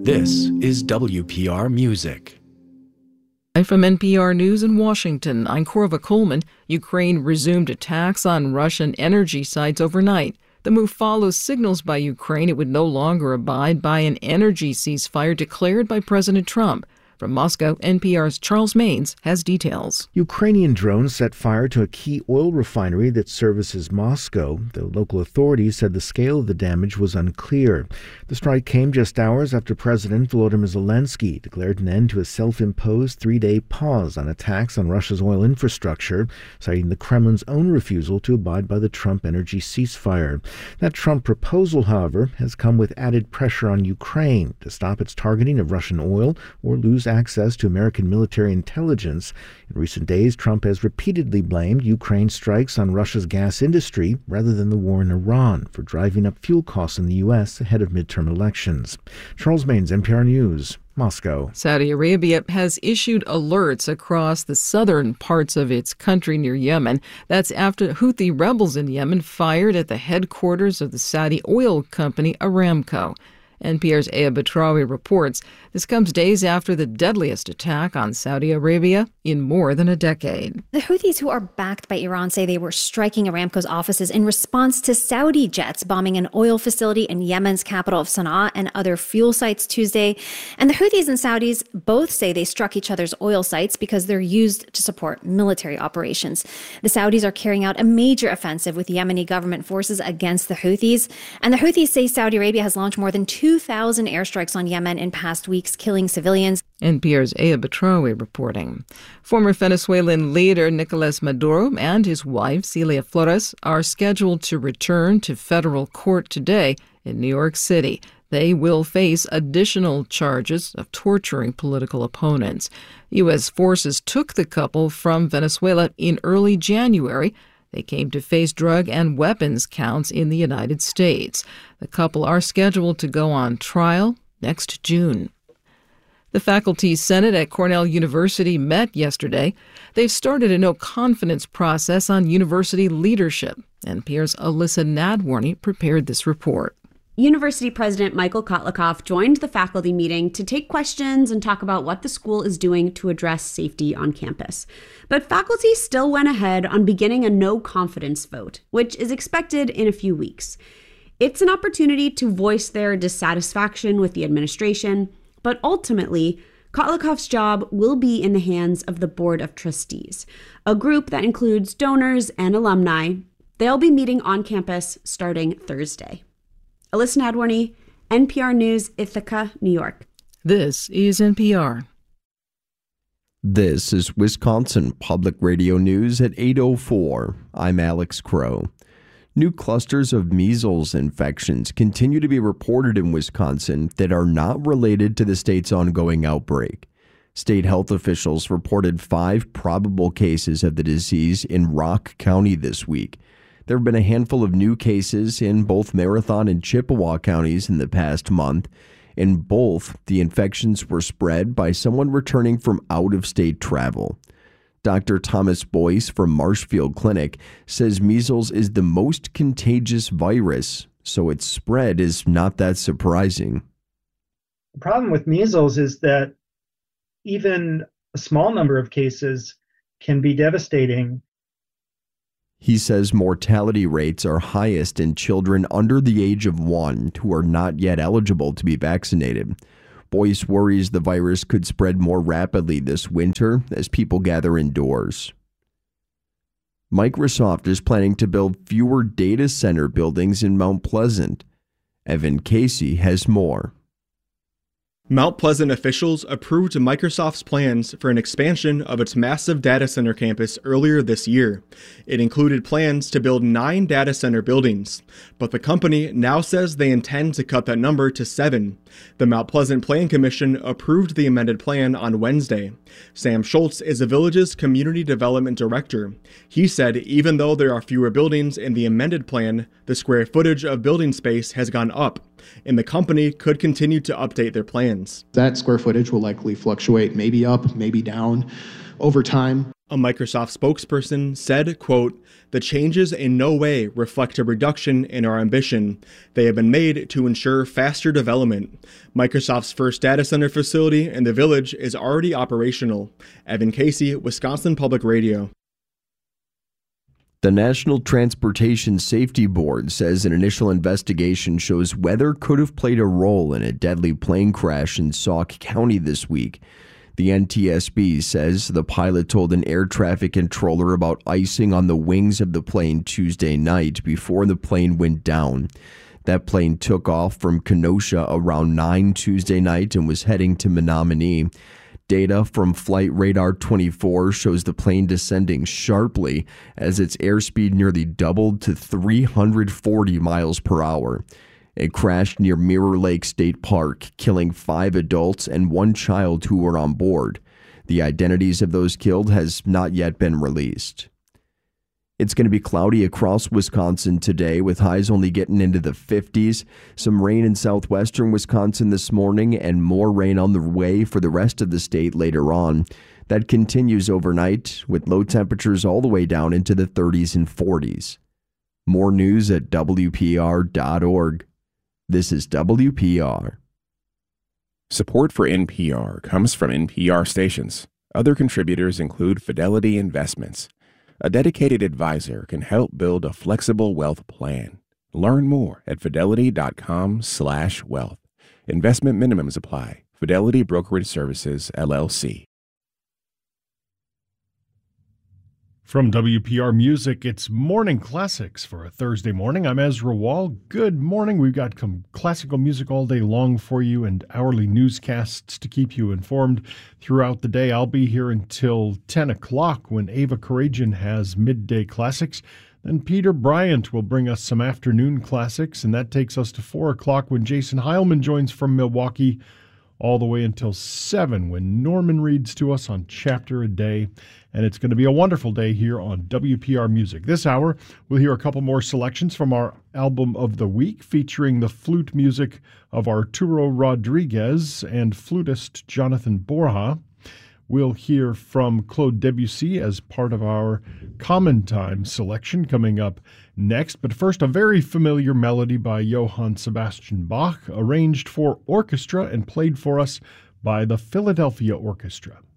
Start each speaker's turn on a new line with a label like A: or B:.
A: This is WPR Music.
B: From NPR News in Washington, I'm Korva Coleman. Ukraine resumed attacks on Russian energy sites overnight. The move follows signals by Ukraine it would no longer abide by an energy ceasefire declared by President Trump. From Moscow, NPR's Charles Maynes has details.
C: Ukrainian drones set fire to a key oil refinery that services Moscow. The local authorities said the scale of the damage was unclear. The strike came just hours after President Volodymyr Zelensky declared an end to a self-imposed three-day pause on attacks on Russia's oil infrastructure, citing the Kremlin's own refusal to abide by the Trump energy ceasefire. That Trump proposal, however, has come with added pressure on Ukraine to stop its targeting of Russian oil or lose access to American military intelligence. In recent days, Trump has repeatedly blamed Ukraine's strikes on Russia's gas industry rather than the war in Iran for driving up fuel costs in the U.S. ahead of midterm elections. Charles Maynes, NPR News, Moscow.
B: Saudi Arabia has issued alerts across the southern parts of its country near Yemen. That's after Houthi rebels in Yemen fired at the headquarters of the Saudi oil company Aramco. NPR's Aya Batrawi reports this comes days after the deadliest attack on Saudi Arabia in more than a decade.
D: The Houthis, who are backed by Iran, say they were striking Aramco's offices in response to Saudi jets bombing an oil facility in Yemen's capital of Sana'a and other fuel sites Tuesday. And the Houthis and Saudis both say they struck each other's oil sites because they're used to support military operations. The Saudis are carrying out a major offensive with Yemeni government forces against the Houthis. And the Houthis say Saudi Arabia has launched more than 2,000 airstrikes on Yemen in past weeks, killing civilians.
B: NPR's Aya Batrawi reporting. Former Venezuelan leader Nicolas Maduro and his wife, Celia Flores, are scheduled to return to federal court today in New York City. They will face additional charges of torturing political opponents. U.S. forces took the couple from Venezuela in early January. They came to face drug and weapons counts in the United States. The couple are scheduled to go on trial next June. The Faculty Senate at Cornell University met yesterday. They've started a no-confidence process on university leadership. NPR's Alyssa Nadworny prepared this report.
E: University President Michael Kotlikoff joined the faculty meeting to take questions and talk about what the school is doing to address safety on campus. But faculty still went ahead on beginning a no-confidence vote, which is expected in a few weeks. It's an opportunity to voice their dissatisfaction with the administration, but ultimately, Kotlikoff's job will be in the hands of the Board of Trustees, a group that includes donors and alumni. They'll be meeting on campus starting Thursday. Alyssa Nadworny, NPR News, Ithaca, New York.
B: This is NPR.
F: This is Wisconsin Public Radio News at 8:04. I'm Alex Crow. New clusters of measles infections continue to be reported in Wisconsin that are not related to the state's ongoing outbreak. State health officials reported 5 probable cases of the disease in Rock County this week. There have been a handful of new cases in both Marathon and Chippewa counties in the past month. In both, the infections were spread by someone returning from out-of-state travel. Dr. Thomas Boyce from Marshfield Clinic says measles is the most contagious virus, so its spread is not that surprising.
G: The problem with measles is that even a small number of cases can be devastating.
F: He says mortality rates are highest in children under the age of 1 who are not yet eligible to be vaccinated. Boyce worries the virus could spread more rapidly this winter as people gather indoors. Microsoft is planning to build fewer data center buildings in Mount Pleasant. Evan Casey has more.
H: Mount Pleasant officials approved Microsoft's plans for an expansion of its massive data center campus earlier this year. It included plans to build 9 data center buildings, but the company now says they intend to cut that number to 7. The Mount Pleasant Plan Commission approved the amended plan on Wednesday. Sam Schultz is the village's community development director. He said even though there are fewer buildings in the amended plan, the square footage of building space has gone up, and the company could continue to update their plans.
I: That square footage will likely fluctuate, maybe up, maybe down over time.
H: A Microsoft spokesperson said, quote, "The changes in no way reflect a reduction in our ambition. They have been made to ensure faster development. Microsoft's first data center facility in the Village is already operational." Evan Casey, Wisconsin Public Radio.
F: The National Transportation Safety Board says an initial investigation shows weather could have played a role in a deadly plane crash in Sauk County this week. The NTSB says the pilot told an air traffic controller about icing on the wings of the plane Tuesday night before the plane went down. That plane took off from Kenosha around 9 Tuesday night and was heading to Menominee. Data from Flight Radar 24 shows the plane descending sharply as its airspeed nearly doubled to 340 miles per hour. It crashed near Mirror Lake State Park, killing 5 adults and 1 child who were on board. The identities of those killed has not yet been released. It's going to be cloudy across Wisconsin today, with highs only getting into the 50s. Some rain in southwestern Wisconsin this morning and more rain on the way for the rest of the state later on. That continues overnight, with low temperatures all the way down into the 30s and 40s. More news at WPR.org. This is WPR.
I: Support for NPR comes from NPR stations. Other contributors include Fidelity Investments. A dedicated advisor can help build a flexible wealth plan. Learn more at fidelity.com/wealth. Investment minimums apply. Fidelity Brokerage Services, LLC.
J: From WPR Music, it's Morning Classics for a Thursday morning. I'm Ezra Wall. Good morning. We've got some classical music all day long for you and hourly newscasts to keep you informed throughout the day. I'll be here until 10 o'clock when Ava Karajan has Midday Classics. Then Peter Bryant will bring us some afternoon classics, and that takes us to 4 o'clock when Jason Heilman joins from Milwaukee, all the way until 7 when Norman reads to us on Chapter a Day. And it's going to be a wonderful day here on WPR Music. This hour, we'll hear a couple more selections from our album of the week, featuring the flute music of Arturo Rodriguez and flutist Jonathan Borja. We'll hear from Claude Debussy as part of our Common Time selection coming up next. But first, a very familiar melody by Johann Sebastian Bach, arranged for orchestra and played for us by the Philadelphia Orchestra.